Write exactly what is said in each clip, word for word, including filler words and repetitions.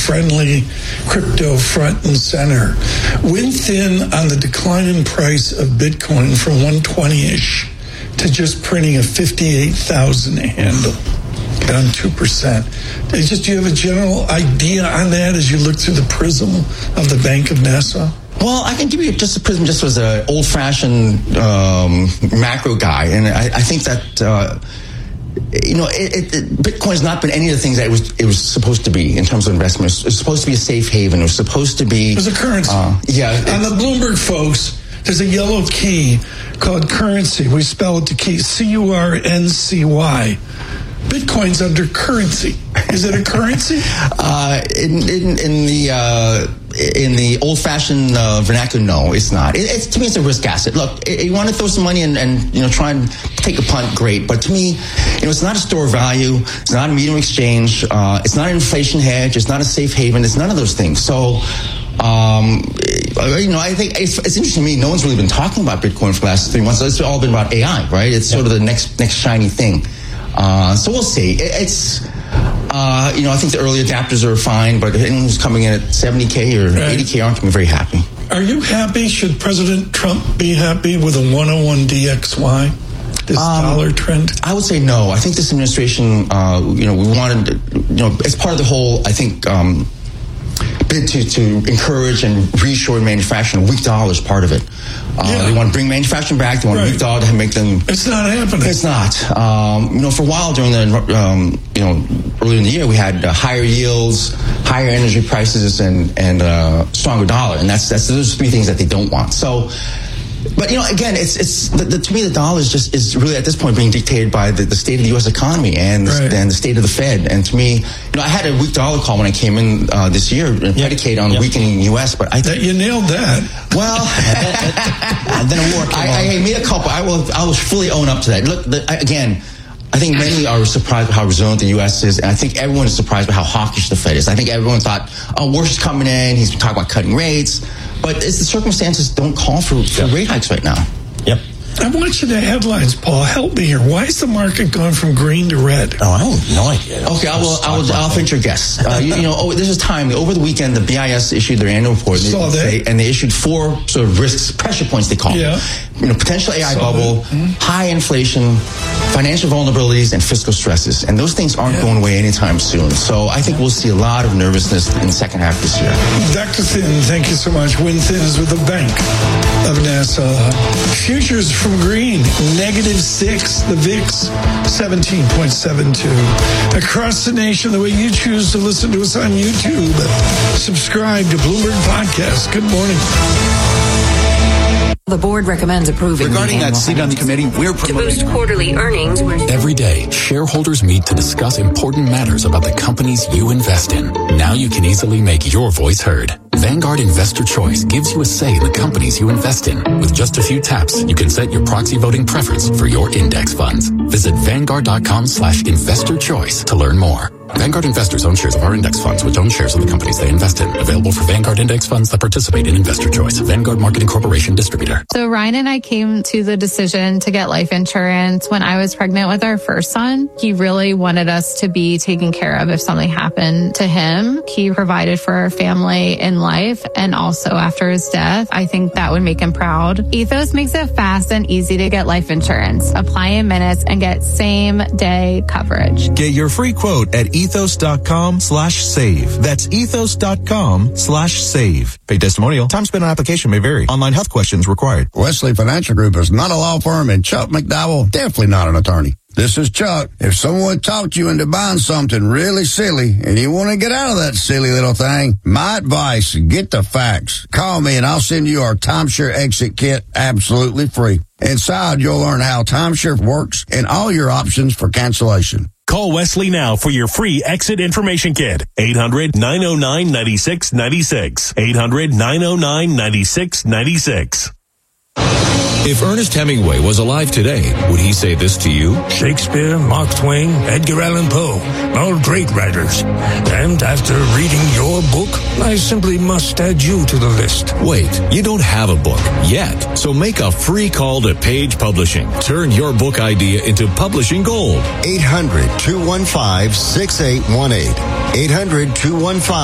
friendly crypto front and center. Win thin on the decline in price of Bitcoin from one twenty-ish to just printing a fifty-eight thousand handle, down two percent. Just, do you have a general idea on that as you look through the prism of the Bank of Nassau? Well, I can give you just a prism just as an old-fashioned um, macro guy, and I, I think that uh, you know it, it, Bitcoin has not been any of the things that it was it was supposed to be in terms of investment. It was supposed to be a safe haven. It was supposed to be. It was a currency. Uh, yeah. On the Bloomberg folks, there's a yellow key called currency. We spell it the key C U R N C Y. Bitcoin's under currency. Is it a currency? uh, in, in, in the uh, in the old-fashioned uh, vernacular, no, it's not. It, it's, to me, it's a risk asset. Look, it, you want to throw some money and, and you know try and take a punt, great. But to me, you know, it's not a store of value. It's not a medium of exchange. Uh, it's not an inflation hedge. It's not a safe haven. It's none of those things. So. Um, you know, I think it's, it's interesting to me. No one's really been talking about Bitcoin for the last three months. It's all been about A I, right? It's yeah. sort of the next next shiny thing. Uh, so we'll see. It, it's, uh, you know, I think the early adapters are fine, but anyone who's coming in at seventy K or right. eighty K aren't going to be very happy. Are you happy? Should President Trump be happy with a one oh one D X Y? This um, dollar trend? I would say no. I think this administration, uh, you know, we wanted, you know, as part of the whole, I think, um, bid to, to encourage and reshore manufacturing. Weak dollar is part of it. Uh, yeah. They want to bring manufacturing back. They want right. a weak dollar to make them. It's not happening. It's not. Um, you know, for a while during the, um, you know, earlier in the year, we had uh, higher yields, higher energy prices, and and uh, stronger dollar. And that's that's those three things that they don't want. So. But, you know, again, it's it's the, the, to me, the dollar is just is really at this point being dictated by the, the state of the U S economy and, right. and the state of the Fed. And to me, you know, I had a weak dollar call when I came in uh, this year, yep. predicated on yep. weakening U S. But I that you nailed that. Well, and then a war came I, I, I made a couple. I will I will fully own up to that. Look, the, I, again. I think many are surprised by how resilient the U S is, and I think everyone is surprised by how hawkish the Fed is. I think everyone thought, oh, Warsh's coming in, he's talking about cutting rates, but it's the circumstances don't call for, for yep. rate hikes right now. Yep. I'm watching the headlines, Paul. Help me here. Why is the market going from green to red? Oh, I have no idea. Okay, I will. I will. I'll venture a guess. Uh, you, you know, oh, this is time. Over the weekend, the B I S issued their annual report, Saw they, that. and they issued four sort of risks, pressure points. They call yeah. them. You know, potential A I Saw bubble, mm-hmm. high inflation, financial vulnerabilities, and fiscal stresses. And those things aren't yeah. going away anytime soon. So I think we'll see a lot of nervousness in the second half this year. Doctor Thin, thank you so much. Win Thin is with the Bank of Nassau. Futures from green, negative six. The V I X, seventeen point seven two. Across the nation, the way you choose to listen to us on YouTube, subscribe to Bloomberg Podcast. Good morning. The board recommends approving. Regarding that seat on the committee, we're promoting. To boost quarterly earnings. Every day, shareholders meet to discuss important matters about the companies you invest in. Now you can easily make your voice heard. Vanguard Investor Choice gives you a say in the companies you invest in. With just a few taps, you can set your proxy voting preference for your index funds. Visit Vanguard.com slash investor choice to learn more. Vanguard investors own shares of our index funds, which own shares of the companies they invest in. Available for Vanguard index funds that participate in Investor Choice. Vanguard Marketing Corporation distributor. So Ryan and I came to the decision to get life insurance when I was pregnant with our first son. He really wanted us to be taken care of if something happened to him. He provided for our family in life and also after his death. I think that would make him proud. Ethos makes it fast and easy to get life insurance. Apply in minutes and get same day coverage. Get your free quote at ethos.com slash save. That's ethos.com slash save. Pay testimonial. Time spent on application may vary. Online health questions required. Wesley Financial Group is not a law firm, and Chuck McDowell definitely not an attorney. This is Chuck. If someone talked you into buying something really silly and you want to get out of that silly little thing, my advice, get the facts. Call me and I'll send you our timeshare exit kit absolutely free. Inside, you'll learn how timeshare works and all your options for cancellation. Call Wesley now for your free exit information kit. eight hundred, nine oh nine, nine six nine six. eight hundred, nine oh nine, nine six nine six. If Ernest Hemingway was alive today, would he say this to you? Shakespeare, Mark Twain, Edgar Allan Poe, all great writers. And after reading your book, I simply must add you to the list. Wait, you don't have a book yet, so make a free call to Page Publishing. Turn your book idea into publishing gold. eight hundred, two one five, six eight one eight. eight hundred, two one five, six eight one eight.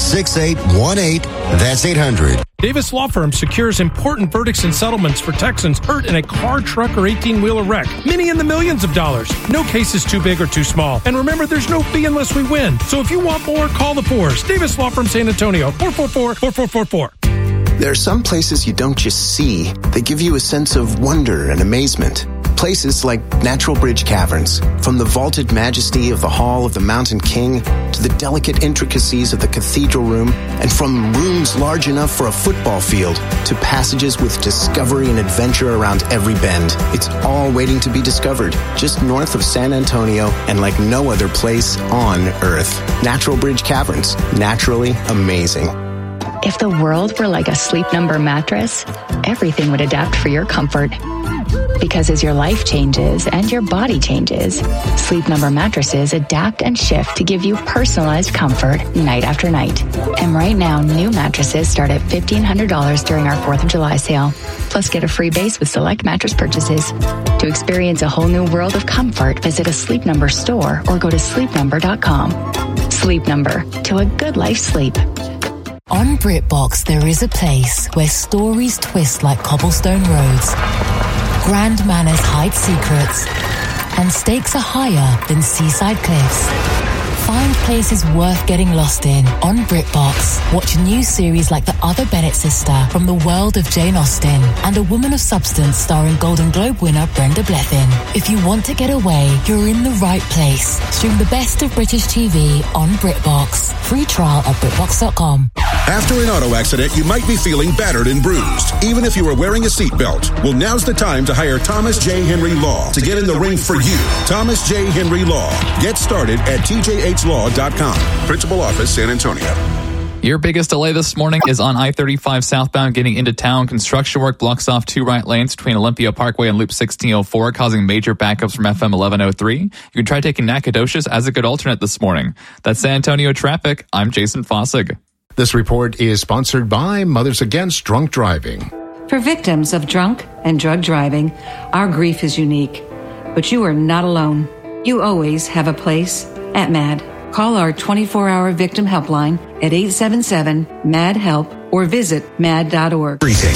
six eight one eight. That's eight hundred. Davis Law Firm secures important verdicts and settlements for Texans hurt in a car, truck, or eighteen-wheeler wreck. Many in the millions of dollars. No case is too big or too small. And remember, there's no fee unless we win. So if you want more, call the fours. Davis Law Firm San Antonio, four four four, four four four four. There are some places you don't just see. They give you a sense of wonder and amazement. Places like Natural Bridge Caverns. From the vaulted majesty of the Hall of the Mountain King to the delicate intricacies of the cathedral room, and from rooms large enough for a football field to passages with discovery and adventure around every bend. It's all waiting to be discovered, just north of San Antonio and like no other place on Earth. Natural Bridge Caverns. Naturally amazing. If the world were like a Sleep Number mattress, everything would adapt for your comfort. Because as your life changes and your body changes, Sleep Number mattresses adapt and shift to give you personalized comfort night after night. And right now, new mattresses start at fifteen hundred dollars during our fourth of July sale. Plus, get a free base with select mattress purchases. To experience a whole new world of comfort, visit a Sleep Number store or go to sleep number dot com. Sleep Number, to a good life sleep. On BritBox, there is a place where stories twist like cobblestone roads, grand manners hide secrets, and stakes are higher than seaside cliffs. Find places worth getting lost in on BritBox. Watch new series like The Other Bennett Sister from the world of Jane Austen and A Woman of Substance starring Golden Globe winner Brenda Blethyn. If you want to get away, you're in the right place. Stream the best of British T V on BritBox. Free trial at BritBox dot com. After an auto accident, you might be feeling battered and bruised, even if you were wearing a seatbelt. Well, now's the time to hire Thomas J. Henry Law to get in the ring for you. Thomas J. Henry Law. Get started at T J H law dot com. Principal Office, San Antonio. Your biggest delay this morning is on I thirty-five southbound getting into town. Construction work blocks off two right lanes between Olympia Parkway and Loop sixteen oh four, causing major backups from F M eleven oh three. You can try taking Nacogdoches as a good alternate this morning. That's San Antonio traffic. I'm Jason Fossig. This report is sponsored by Mothers Against Drunk Driving. For victims of drunk and drug driving, our grief is unique. But you are not alone. You always have a place at MAD. Call our twenty-four hour victim helpline at eight seven seven, M A D, HELP or visit mad dot org. Briefing.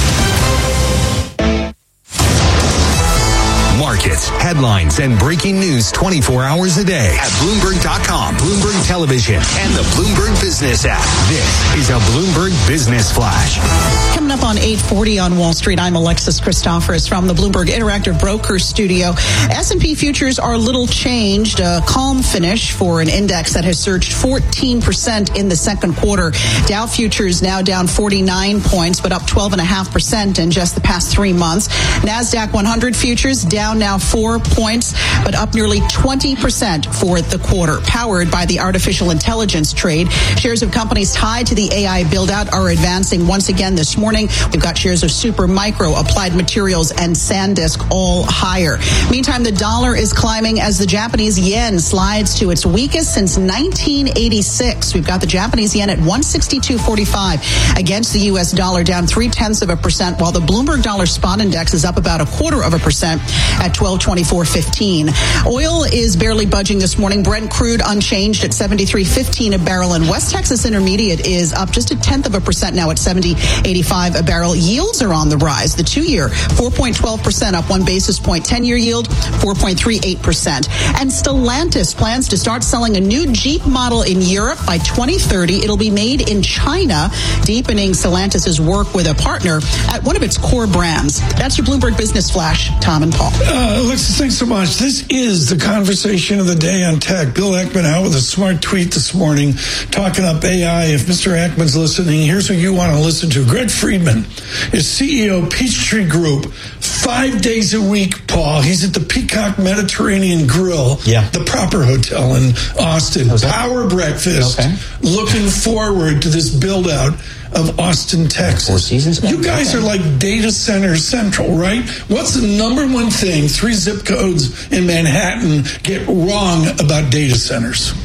Markets, headlines, and breaking news twenty-four hours a day at Bloomberg dot com, Bloomberg Television, and the Bloomberg Business app. This is a Bloomberg Business Flash. Coming up on eight forty on Wall Street, I'm Alexis Christoforous from the Bloomberg Interactive Brokers Studio. S and P futures are little changed, a calm finish for an index that has surged fourteen percent in the second quarter. Dow futures now down forty-nine points, but up twelve point five percent in just the past three months. NASDAQ one hundred futures down now four points, but up nearly twenty percent for the quarter, powered by the artificial intelligence trade. Shares of companies tied to the A I build-out are advancing once again this morning. We've got shares of Super Micro, Applied Materials, and SanDisk all higher. Meantime, the dollar is climbing as the Japanese yen slides to its weakest since nineteen eighty-six. We've got the Japanese yen at one sixty-two forty-five against the U S dollar, down three-tenths of a percent, while the Bloomberg Dollar Spot Index is up about a quarter of a percent at twelve twenty-four fifteen. Oil is barely budging this morning. Brent crude unchanged at seventy-three fifteen a barrel, and West Texas Intermediate is up just a tenth of a percent now at seventy eighty-five a barrel. Yields are on the rise. The two-year four point one two percent, up one basis point. ten-year yield four point three eight percent. And Stellantis plans to start selling a new Jeep model in Europe by twenty thirty. It'll be made in China, deepening Stellantis' work with a partner at one of its core brands. That's your Bloomberg Business Flash. Tom and Paul. Uh, Alexis, thanks so much. This is the conversation of the day on tech. Bill Ackman out with a smart tweet this morning talking up A I. If Mister Ackman's listening, here's who you want to listen to. Greg Friedman is C E O Peachtree Group. Five days a week, Paul. He's at the Peacock Mediterranean Grill, yeah. the proper hotel in Austin. Power breakfast. Okay. Looking forward to this build-out of Austin, Texas. Four seasons. You guys okay. are like data center central, right? What's the number one thing three zip codes in Manhattan get wrong about data centers?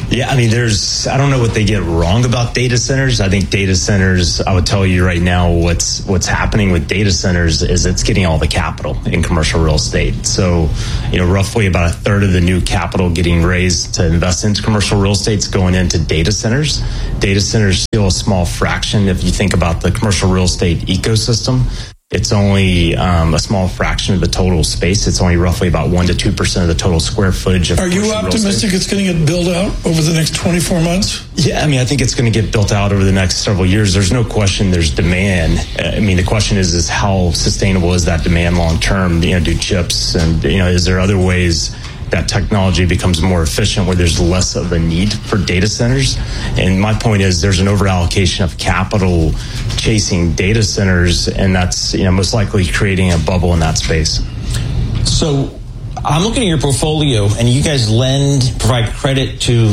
Yeah, I mean, there's, I don't know what they get wrong about data centers. I think data centers, I would tell you right now, what's what's happening with data centers is it's getting all the capital in commercial real estate. So, you know, roughly about a third of the new capital getting raised to invest into commercial real estate is going into data centers. Data centers still a small fraction if you think about the commercial real estate ecosystem. It's only um, a small fraction of the total space. It's only roughly about one to two percent of the total square footage of. Are you optimistic it's going to get built out over the next twenty-four months? Yeah, I mean, I think it's going to get built out over the next several years. There's no question there's demand. I mean, the question is, is how sustainable is that demand long term? You know, do chips and, you know, is there other ways that technology becomes more efficient where there's less of a need for data centers? And my point is there's an overallocation of capital chasing data centers, and that's, you know, most likely creating a bubble in that space. So I'm looking at your portfolio, and you guys lend, provide credit to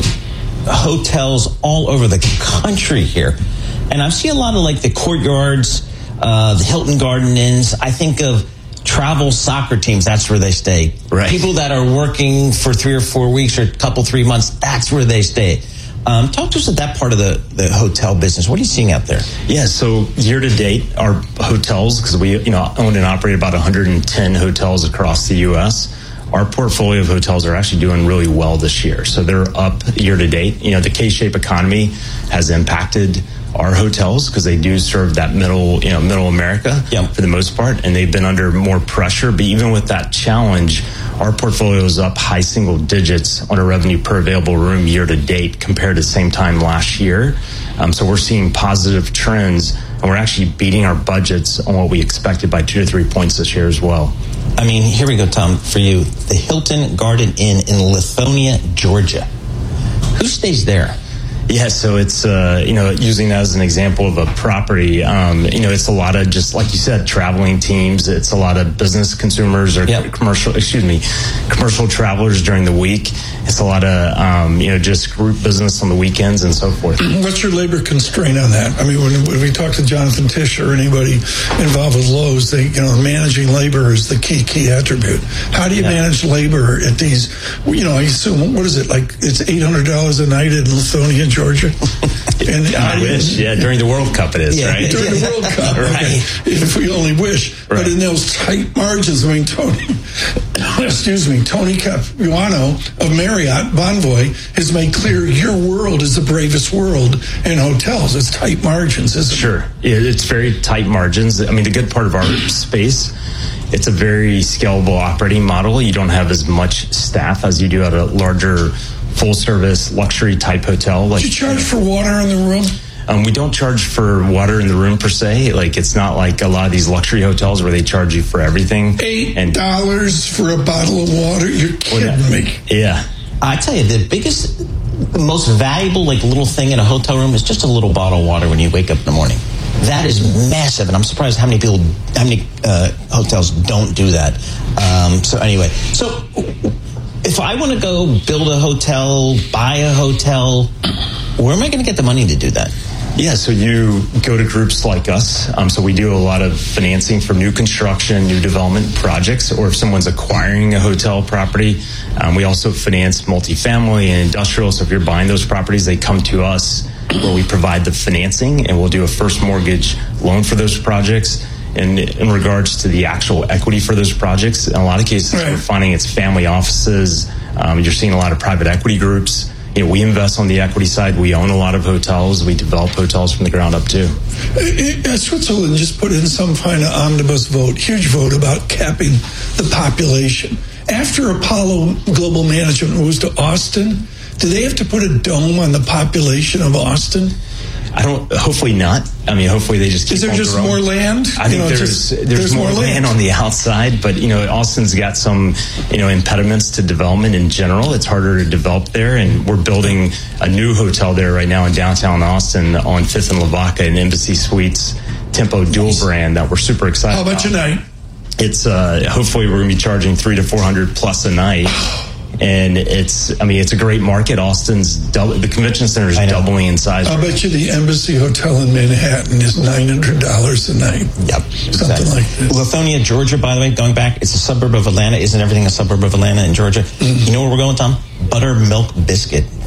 hotels all over the country here. And I've seen a lot of like the Courtyards, uh, the Hilton Garden Inns. I think of travel soccer teams, that's where they stay. Right. People that are working for three or four weeks or a couple, three months, that's where they stay. Um, talk to us about that part of the, the hotel business. What are you seeing out there? Yeah, so year to date, our hotels, because we you know own and operate about one hundred ten hotels across the U S, our portfolio of hotels are actually doing really well this year. So they're up year to date. You know, the K-shaped economy has impacted our hotels because they do serve that middle, you know, middle America yep. for the most part, and they've been under more pressure. But even with that challenge, our portfolio is up high single digits on a revenue per available room year to date compared to the same time last year. Um, so we're seeing positive trends, and we're actually beating our budgets on what we expected by two to three points this year as well. I mean, here we go, Tom, for you. The Hilton Garden Inn in Lithonia, Georgia. Who stays there? Yeah, so it's, uh, you know, using that as an example of a property, um, you know, it's a lot of just, like you said, traveling teams. It's a lot of business consumers or yep. commercial, excuse me, commercial travelers during the week. It's a lot of, um, you know, just group business on the weekends and so forth. What's your labor constraint on that? I mean, when, when we talk to Jonathan Tisch or anybody involved with Lowe's, they, you know, managing labor is the key, key attribute. How do you yeah. manage labor at these, you know, I assume, what is it, like it's eight hundred dollars a night in Lithonia, Georgia? And I wish, yeah, during the World Cup it is, yeah, right? During the World Cup, right. Okay. If we only wish. Right. But in those tight margins, I mean, Tony, excuse me, Tony Capuano of Marriott Bonvoy has made clear your world is the bravest world in hotels. It's tight margins, isn't sure. it? Sure. It's very tight margins. I mean, the good part of our space, it's a very scalable operating model. You don't have as much staff as you do at a larger full-service luxury type hotel. Like, do you charge for water in the room? Um, we don't charge for water in the room per se. Like, it's not like a lot of these luxury hotels where they charge you for everything. Eight dollars for a bottle of water? You're kidding well, me. Yeah. I tell you, the biggest, the most valuable like little thing in a hotel room is just a little bottle of water when you wake up in the morning. That is massive, and I'm surprised how many people, how many uh, hotels don't do that. Um, so anyway, so if I want to go build a hotel, buy a hotel, where am I going to get the money to do that? Yeah, so you go to groups like us. Um, so we do a lot of financing for new construction, new development projects, or if someone's acquiring a hotel property. Um, we also finance multifamily and industrial. So if you're buying those properties, they come to us where we provide the financing, and we'll do a first mortgage loan for those projects. And in regards to the actual equity for those projects, in a lot of cases, right. we're finding it's family offices. Um, you're seeing a lot of private equity groups. You know, we invest on the equity side. We own a lot of hotels. We develop hotels from the ground up, too. Uh, Switzerland just put in some kind of omnibus vote, huge vote about capping the population. After Apollo Global Management moves to Austin, do they have to put a dome on the population of Austin? I don't. Hopefully not. I mean, hopefully they just keep. Is there just more land? I think you know, there's just, there's, there's more, more land. land on the outside, but you know, Austin's got some you know impediments to development in general. It's harder to develop there, and we're building a new hotel there right now in downtown Austin on Fifth and Lavaca, an Embassy Suites Tempo dual nice. brand that we're super excited. How about about. your night? It's uh, hopefully we're going to be charging three to four hundred plus a night. And it's, I mean, it's a great market. Austin's, double, the convention center is doubling in size. I'll bet you the Embassy Hotel in Manhattan is nine hundred dollars a night. Yep. Something exactly. like that. Lithonia, Georgia, by the way, going back, it's a suburb of Atlanta. Isn't everything a suburb of Atlanta in Georgia? Mm-hmm. You know where we're going, Tom? Buttermilk biscuit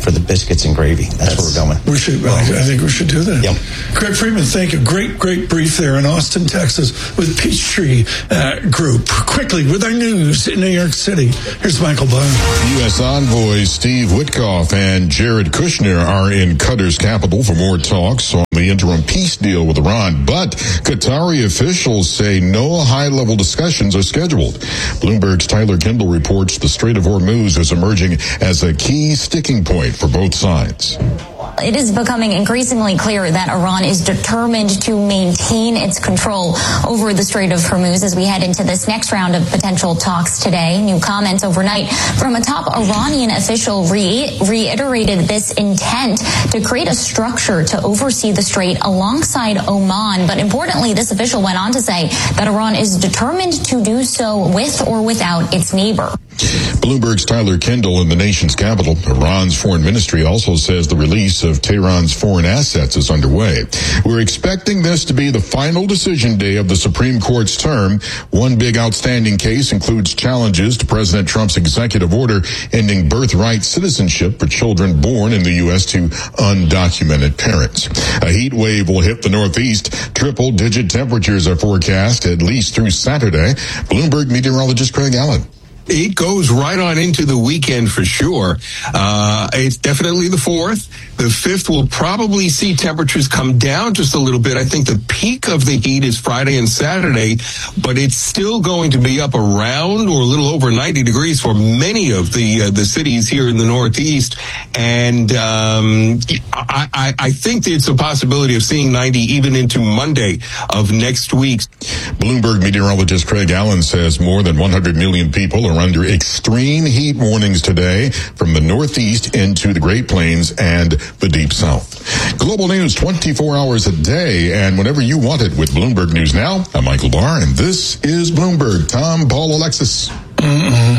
for the biscuits and gravy. That's, That's where we're going. We should. Well, I think we should do that. Yep. Craig Freeman, thank you. Great, great brief there in Austin, Texas, with Peachtree uh, Group. Quickly, with our news in New York City, here's Michael Barr. U S envoys Steve Witkoff and Jared Kushner are in Qatar's capital for more talks on the interim peace deal with Iran. But Qatari officials say no high-level discussions are scheduled. Bloomberg's Tyler Kendall reports the Strait of Hormuz is emerging as a key sticking point for both sides. It is becoming increasingly clear that Iran is determined to maintain its control over the Strait of Hormuz as we head into this next round of potential talks today. New comments overnight from a top Iranian official re- reiterated this intent to create a structure to oversee the strait alongside Oman. But importantly, this official went on to say that Iran is determined to do so with or without its neighbor. Bloomberg's Tyler Kendall in the nation's capital. Iran's foreign ministry also says the release of Tehran's foreign assets is underway. We're expecting this to be the final decision day of the Supreme Court's term. One big outstanding case includes challenges to President Trump's executive order ending birthright citizenship for children born in the U S to undocumented parents. A heat wave will hit the Northeast. Triple-digit temperatures are forecast at least through Saturday. Bloomberg meteorologist Craig Allen. It goes right on into the weekend for sure. Uh, it's definitely the fourth. The fifth will probably see temperatures come down just a little bit. I think the peak of the heat is Friday and Saturday, but it's still going to be up around or a little over ninety degrees for many of the uh, the cities here in the Northeast. And um, I, I, I think it's a possibility of seeing ninety even into Monday of next week. Bloomberg meteorologist Craig Allen says more than one hundred million people are under extreme heat warnings today from the Northeast into the Great Plains and the Deep South. Global news twenty-four hours a day and whenever you want it with Bloomberg News Now. I'm Michael Barr, and this is Bloomberg. Tom, Paul, Alexis. Mm-mm.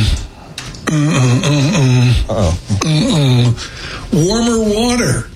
Mm-mm. Mm-mm. Uh-oh. Mm-mm. Warmer water.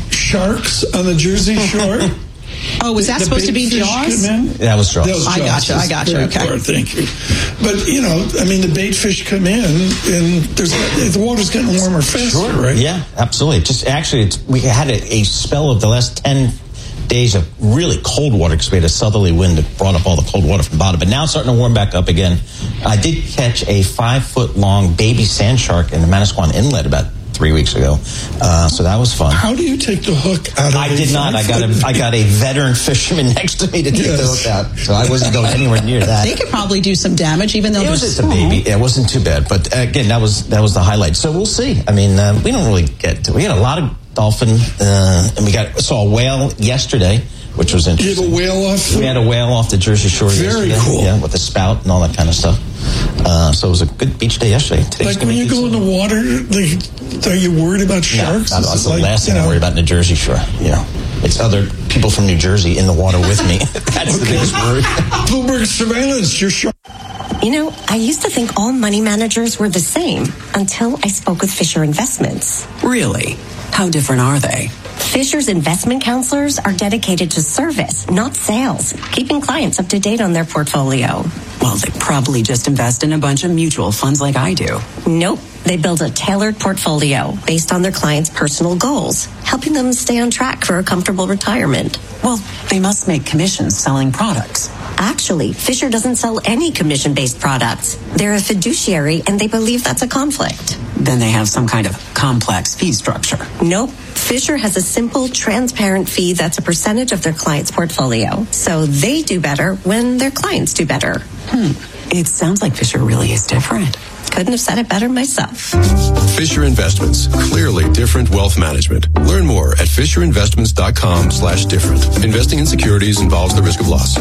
Sharks on the Jersey Shore. Oh, was that the supposed to be Jaws? That was Jaws. That was Jaws. I gotcha, I gotcha, okay. Far, thank you. But, you know, I mean, the bait fish come in, and there's the water's getting warmer faster, sure. right? Yeah, absolutely. Just actually, it's, we had a, a spell of the last ten days of really cold water because we had a southerly wind that brought up all the cold water from the bottom. But now it's starting to warm back up again. I did catch a five-foot-long baby sand shark in the Manasquan Inlet about three weeks ago. Uh, so that was fun. How do you take the hook out of I did not. I got a I got a veteran fisherman next to me to take yes. the hook out. So I wasn't going anywhere near that. They could probably do some damage even though it they're was just small. a baby. It wasn't too bad. But uh, again, that was that was the highlight. So we'll see. I mean, uh, we don't really get to, we had a lot of dolphin uh, and we got saw a whale yesterday, which was interesting. You had a whale off? We had a whale off the Jersey Shore Very yesterday. cool. Yeah, with the spout and all that kind of stuff. Uh, so it was a good beach day yesterday. Today's like when you go in the water, like, are you worried about sharks? No, that's the like, last thing you know, I'm worried about in the Jersey Shore. You know, it's other people from New Jersey in the water with me. That's okay. The biggest worry. Bloomberg surveillance, you're sure. You know, I used to think all money managers were the same until I spoke with Fisher Investments. Really? How different are they? Fisher's investment counselors are dedicated to service, not sales, keeping clients up to date on their portfolio. Well, they probably just invest in a bunch of mutual funds like I do. Nope. They build a tailored portfolio based on their clients' personal goals, helping them stay on track for a comfortable retirement. Well, they must make commissions selling products. Actually, Fisher doesn't sell any commission-based products. They're a fiduciary, and they believe that's a conflict. Then they have some kind of complex fee structure. Nope. Fisher has a simple, transparent fee that's a percentage of their client's portfolio. So they do better when their clients do better. Hmm. It sounds like Fisher really is different. Couldn't have said it better myself. Fisher Investments. Clearly different wealth management. Learn more at FisherInvestments.com slash different. Investing in securities involves the risk of loss.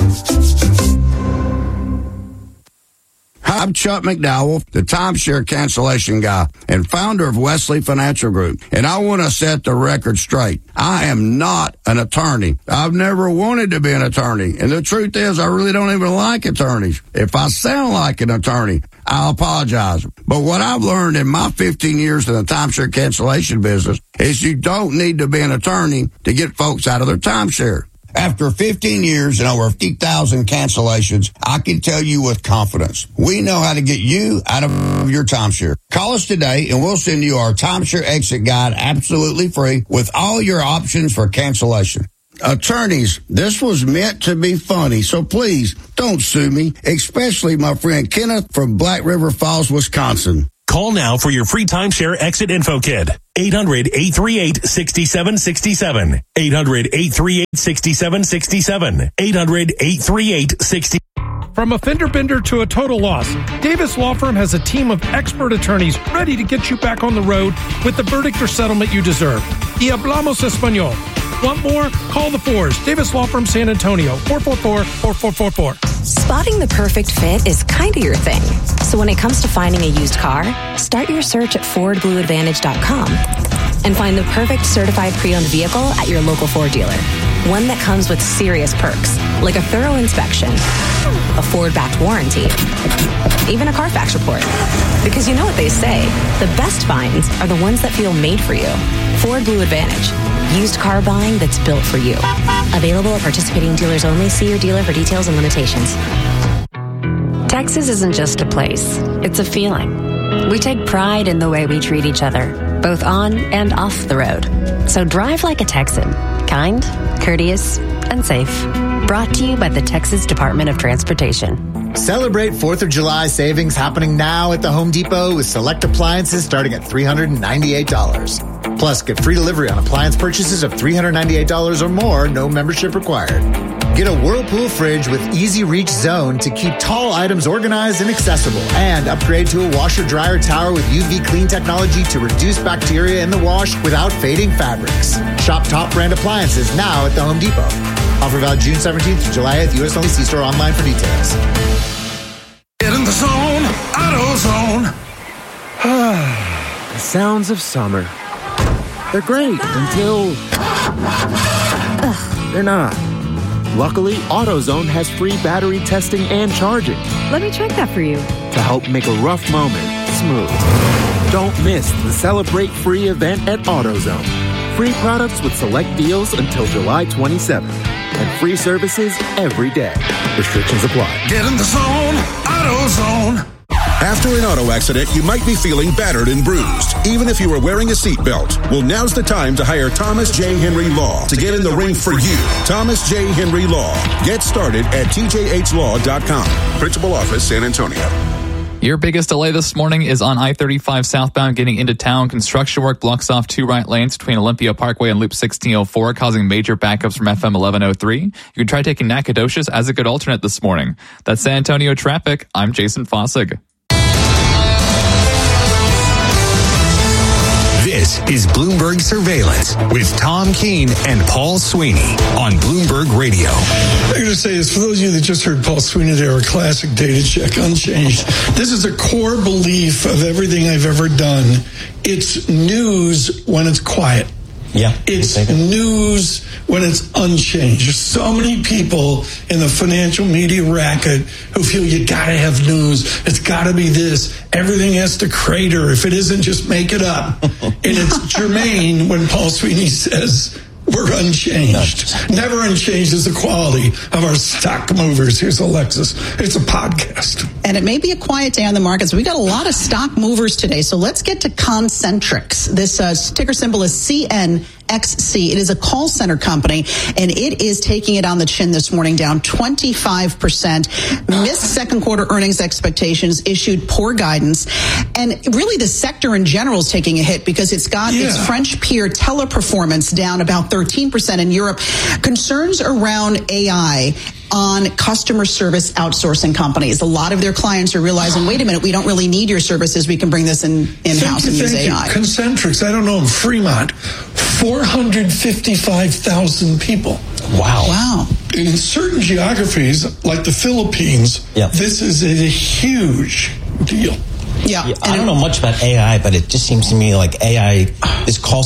I'm Chuck McDowell, the timeshare cancellation guy and founder of Wesley Financial Group. And I want to set the record straight. I am not an attorney. I've never wanted to be an attorney. And the truth is, I really don't even like attorneys. If I sound like an attorney, I'll apologize. But what I've learned in my fifteen years in the timeshare cancellation business is you don't need to be an attorney to get folks out of their timeshare. After fifteen years and over fifty thousand cancellations, I can tell you with confidence, we know how to get you out of your timeshare. Call us today and we'll send you our timeshare exit guide absolutely free with all your options for cancellation. Attorneys, this was meant to be funny, so please don't sue me, especially my friend Kenneth from Black River Falls, Wisconsin. Call now for your free timeshare exit info kit. eight hundred, eight three eight, six seven six seven. eight hundred, eight three eight, six seven six seven. eight hundred, eight three eight, six seven six seven. From a fender bender to a total loss, Davis Law Firm has a team of expert attorneys ready to get you back on the road with the verdict or settlement you deserve. Y hablamos español. Want more? Call the fours. Davis Law Firm San Antonio, four four four, four four four four. Spotting the perfect fit is kind of your thing. So when it comes to finding a used car, start your search at Ford Blue Advantage dot com and find the perfect certified pre-owned vehicle at your local Ford dealer. One that comes with serious perks, like a thorough inspection, a Ford-backed warranty, even a Carfax report. Because you know what they say, the best finds are the ones that feel made for you. Ford Blue Advantage. Used car buying that's built for you. Available at participating dealers only. See your dealer for details and limitations. Texas isn't just a place, it's a feeling. We take pride in the way we treat each other, both on and off the road. So drive like a Texan. Kind, courteous, and safe. Brought to you by the Texas Department of Transportation. Celebrate fourth of July savings happening now at the Home Depot with select appliances starting at three hundred ninety-eight dollars. Plus, get free delivery on appliance purchases of three hundred ninety-eight dollars or more, no membership required. Get a Whirlpool fridge with Easy Reach Zone to keep tall items organized and accessible. And upgrade to a washer-dryer tower with U V clean technology to reduce bacteria in the wash without fading fabrics. Shop top brand appliances now at the Home Depot. Offer valid June seventeenth to July eighth. U S only. See store online for details. Get in the zone, AutoZone. The sounds of summer. They're great until Ugh, they're not. Luckily, AutoZone has free battery testing and charging. Let me check that for you. To help make a rough moment smooth. Don't miss the Celebrate Free event at AutoZone. Free products with select deals until July twenty-seventh. And free services every day. Restrictions apply. Get in the zone, AutoZone. After an auto accident, you might be feeling battered and bruised, even if you were wearing a seatbelt. Well, now's the time to hire Thomas J. Henry Law to get in the ring for you. Thomas J. Henry Law. Get started at T J H law dot com. Principal Office, San Antonio. Your biggest delay this morning is on I thirty-five southbound getting into town. Construction work blocks off two right lanes between Olympia Parkway and Loop sixteen oh four, causing major backups from F M eleven oh three. You can try taking Nacogdoches as a good alternate this morning. That's San Antonio traffic. I'm Jason Fossig. This is Bloomberg Surveillance with Tom Keene and Paul Sweeney on Bloomberg Radio. I'm going to say this, for those of you that just heard Paul Sweeney there, a classic data check, unchanged. This is a core belief of everything I've ever done. It's news when it's quiet. Yeah. It's news when it's unchanged. There's so many people in the financial media racket who feel you gotta have news. It's gotta be this. Everything has to crater. If it isn't, just make it up. And it's germane when Paul Sweeney says we're unchanged. Never unchanged is the quality of our stock movers. Here's Alexis. It's a podcast. And it may be a quiet day on the markets. We got a lot of stock movers today. So let's get to Concentrix. This uh, ticker symbol is C N X C. It is a call center company, and it is taking it on the chin this morning, down twenty-five percent. Missed second quarter earnings expectations, issued poor guidance. And really the sector in general is taking a hit because it's got yeah. its French peer Teleperformance down about thirteen percent in Europe. Concerns around A I on customer service outsourcing companies. A lot of their clients are realizing, wait a minute, we don't really need your services. We can bring this in, in-house and use A I. Concentrix, I don't know, in Fremont, four hundred fifty-five thousand people. Wow. Wow. In certain geographies, like the Philippines, yep. this is a huge deal. Yeah. yeah I don't know much about A I, but it just seems to me like A I, this call center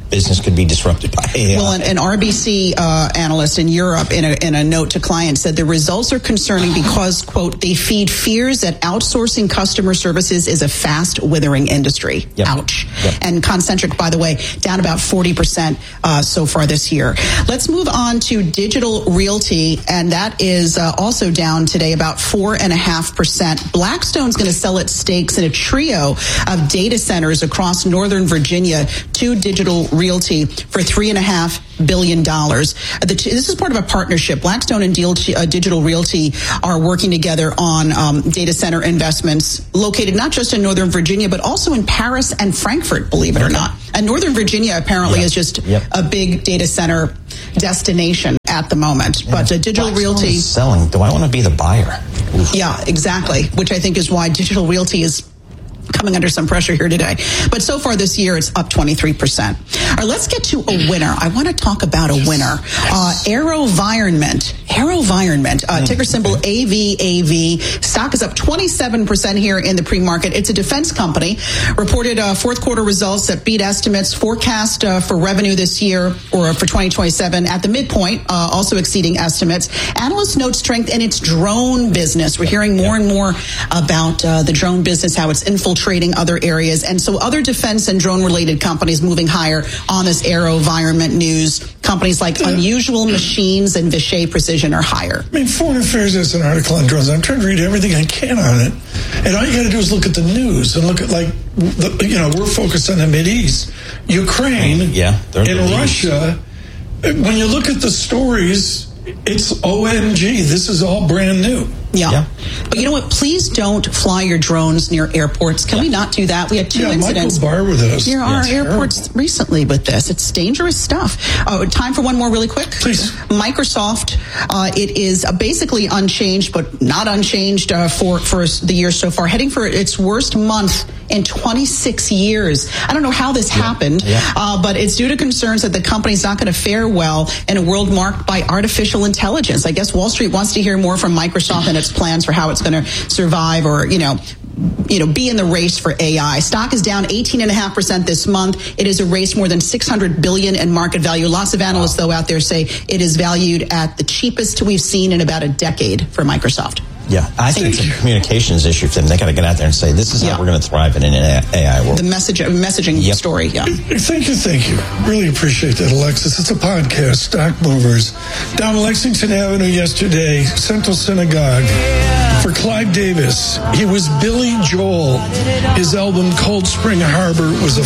business could be disrupted by A I. Well, an, an R B C uh, analyst in Europe, in a, in a note to clients, said the results are concerning because, quote, they feed fears that outsourcing customer services is a fast withering industry. Yep. Ouch. Yep. And Concentric, by the way, down about forty percent uh, so far this year. Let's move on to Digital Realty, and that is uh, also down today about four and a half percent. Blackstone's going to sell its stakes in a trio of data centers across Northern Virginia to Digital Realty for three and a half billion dollars. The t- this is part of a partnership. Blackstone and Deal- uh, Digital Realty are working together on um, data center investments located not just in Northern Virginia, but also in Paris and Frankfurt, believe it or not. And Northern Virginia apparently yep. is just yep. a big data center destination at the moment. Yeah. But uh, Digital Blackstone Realty is selling. Do I want to be the buyer? Oof. Yeah, exactly. Which I think is why Digital Realty is coming under some pressure here today. But so far this year, it's up twenty-three percent. All right, let's get to a winner. I want to talk about a winner. Uh, AeroVironment. AeroVironment, uh, ticker symbol A V A V. Stock is up twenty-seven percent here in the pre-market. It's a defense company. Reported uh, fourth quarter results that beat estimates. Forecast uh, for revenue this year or for twenty twenty-seven at the midpoint, uh, also exceeding estimates. Analysts note strength in its drone business. We're hearing more and more about uh, the drone business, how it's infiltrating other areas. And so other defense and drone-related companies moving higher on this AeroVironment news. Companies like yeah. Unusual Machines and Vishay Precision are higher. I mean, Foreign Affairs has an article on drones. I'm trying to read everything I can on it. And all you got to do is look at the news and look at, like, the, you know, we're focused on the Mideast. Ukraine yeah, and Russia, when you look at the stories, it's O M G. This is all brand new. Yeah. yeah. But you know what? Please don't fly your drones near airports. Can yeah. we not do that? We had two yeah, incidents Michael Barr with us. There are yeah, airports terrible. recently with this. It's dangerous stuff. Uh, time for one more really quick? Please. Microsoft, uh, it is uh, basically unchanged, but not unchanged uh, for, for the year so far. Heading for its worst month in twenty-six years. I don't know how this yeah. happened, yeah. Uh, but it's due to concerns that the company's not going to fare well in a world marked by artificial intelligence. I guess Wall Street wants to hear more from Microsoft and its plans for how it's going to survive or, you know, you know, be in the race for A I. Stock is down eighteen point five percent this month. It has erased more than six hundred billion dollars in market value. Lots of analysts, though, out there say it is valued at the cheapest we've seen in about a decade for Microsoft. Yeah, I think it's a communications issue for them. They got to get out there and say, this is yeah. how we're going to thrive in an A I world. The message, messaging yep. story, yeah. Thank you, thank you. Really appreciate that, Alexis. It's a podcast, Stock Movers. Down Lexington Avenue yesterday, Central Synagogue, for Clive Davis. He was Billy Joel. His album, Cold Spring Harbor, was a